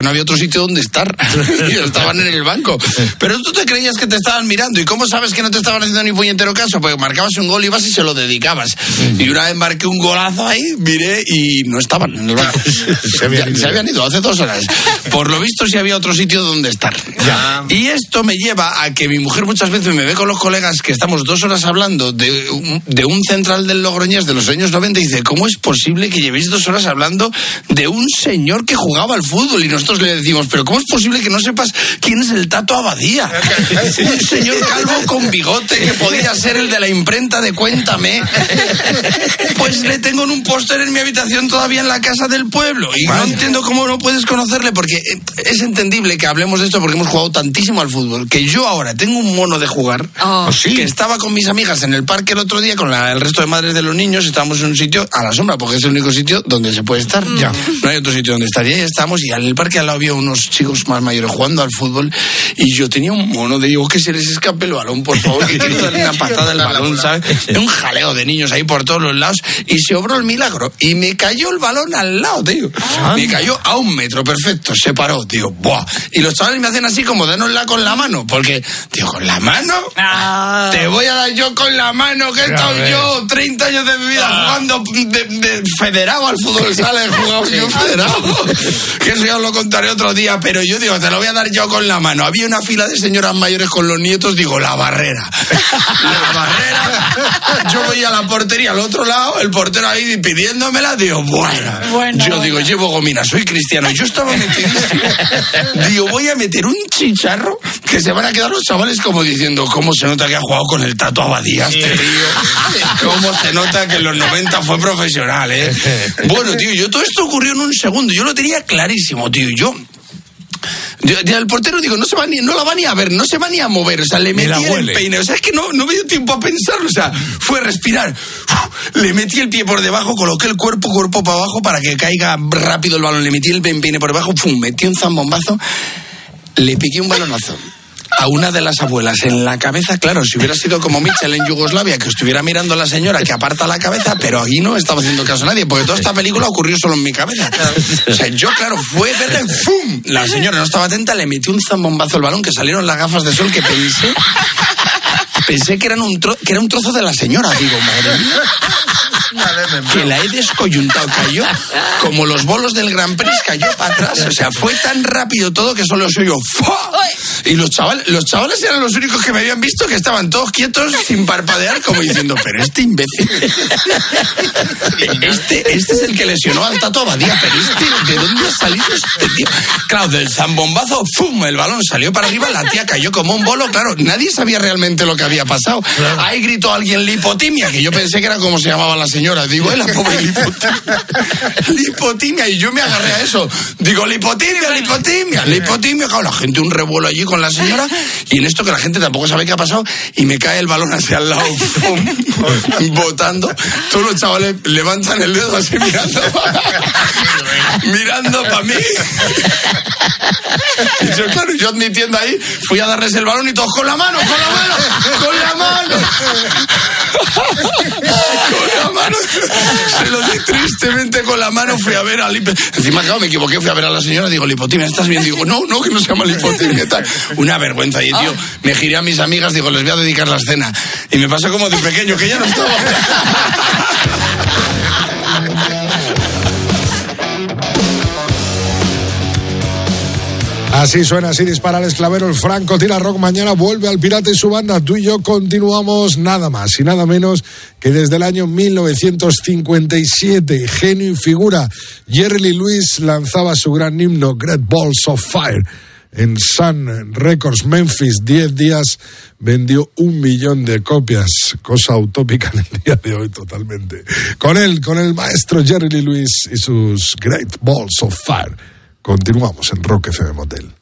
no había otro sitio donde estar. Y estaban en el banco. Pero tú te creías que te estaban mirando. ¿Y cómo sabes que no te estaban haciendo ni puñetero caso? Porque marcabas un gol, ibas y se lo dedicabas. Y una vez marqué un golazo ahí, miré y no estaban en el banco. Se habían ido hace 2 horas. Por lo visto sí había otro sitio donde estar. Ya. Y esto me lleva a que mi mujer muchas veces me ve con los colegas que estamos 2 horas hablando de un central del Logroñés de los años 90 y dice, ¿cómo es posible que llevéis 2 horas hablando de un señor que jugaba al fútbol? Y nosotros le decimos, pero ¿cómo es posible que no sepas quién es el Tato Abadía? Un señor calvo con bigote que podía ser el de la imprenta de Cuéntame. Pues le tengo en un póster en mi habitación todavía en la casa del pueblo. Y no entiendo cómo no puedes conocerle, porque es entendible que hablemos de esto porque hemos jugado tantísimo al fútbol, que yo ahora tengo un mono de jugar, que estaba con mis amigas en el parque el otro día con el resto de madres de los niños, estábamos en un sitio a la sombra, porque es el único sitio donde se puede estar. Ya. No hay otro sitio donde estar. Y ahí estamos, y en el parque al lado había unos chicos más mayores jugando al fútbol, y yo tenía un mono de, digo, que se les escape el balón, por favor, que quiero darle una patada al balón, ¿sabes? Un jaleo de niños ahí por todos los lados, y se obró el milagro, y me cayó el balón al lado, tío. Me cayó a 1 metro, perfecto, se paró, tío, ¡buah! Y los chavales me hacen así como dánosla con la mano, porque, tío, ¿con la mano? Te voy a dar yo con la mano, que he estado yo 30 años de mi vida jugando de federado al fútbol sala, he jugado yo federado. Que eso ya os lo contaré otro día, pero yo digo, te lo voy a dar yo con la mano. Había una fila de señoras mayores con los nietos, digo, la barrera. La barrera. Yo voy a la portería al otro lado, el portero ahí pidiéndomela, digo, bueno. Yo digo, llevo gomina, soy cristiano. Yo estaba metidísimo. Digo, voy a meter un chicharro que se van a quedar los chavales como diciendo, ¿cómo se nota que ha jugado con el Tato Abadía este tío? ¿Cómo se nota que en los 90 fue profesional, Bueno, tío, todo esto ocurrió en un segundo. Yo lo tenía clarísimo, tío. Yo el portero, digo, no la va ni a ver, no se va ni a mover, o sea, le metí el peine, o sea, es que no me dio tiempo a pensarlo, o sea, fue respirar, le metí el pie por debajo, coloqué el cuerpo para abajo para que caiga rápido el balón, le metí el peine por debajo, metí un zambombazo, le piqué un balonazo a una de las abuelas en la cabeza. Claro, si hubiera sido como Mitchell en Yugoslavia, que estuviera mirando a la señora que aparta la cabeza, pero aquí no estaba haciendo caso a nadie, porque toda esta película ocurrió solo en mi cabeza. O sea, yo, claro, fue verla y ¡fum! La señora no estaba atenta, le metí un zambombazo al balón, que salieron las gafas de sol, que pensé que era un trozo de la señora. Digo, madre mía, que la he descoyuntado, cayó como los bolos del Grand Prix, cayó para atrás, o sea, fue tan rápido todo que solo soy yo. Y los chavales eran los únicos que me habían visto, que estaban todos quietos sin parpadear, como diciendo, pero este imbécil, este es el que lesionó al Tato Abadía, pero ¿de dónde ha salido este tío? Claro, del zambombazo, ¡pum!, el balón salió para arriba, la tía cayó como un bolo, claro, nadie sabía realmente lo que había pasado. Claro. Ahí gritó alguien lipotimia, que yo pensé que era como se llamaba la señora, digo, la pobre lipotimia, y yo me agarré a eso, digo, lipotimia, claro, la gente un revuelo allí con la señora, y en esto que la gente tampoco sabe qué ha pasado, y me cae el balón hacia al lado, ¡pum!, botando, todos los chavales levantan el dedo así mirando para mí, y yo, claro, yo admitiendo ahí, fui a darles el balón y todos, con la mano, se lo di tristemente con la mano, fui a ver a encima, claro, me equivoqué, fui a ver a la señora, digo, lipotimia, ¿estás bien? Digo, no, que no se llama lipotimia, tal. Una vergüenza, y tío, me giré a mis amigas, digo, les voy a dedicar la escena, y me pasó como de pequeño, que ya no estaba. Así suena, así dispara el esclavero, el Franco Tira Rock. Mañana vuelve al Pirata y su banda. Tú y yo continuamos nada más y nada menos que desde el año 1957. Genio y figura. Jerry Lee Lewis lanzaba su gran himno Great Balls of Fire en Sun Records, Memphis. 10 días vendió 1 millón de copias, cosa utópica en el día de hoy totalmente. Con el maestro Jerry Lee Lewis y sus Great Balls of Fire. Continuamos en Rock FM Motel.